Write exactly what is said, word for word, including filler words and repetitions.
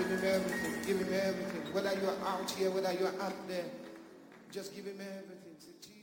him everything. Give him everything. Whether you're out here, whether you're out there, just give him everything. Say, Jesus.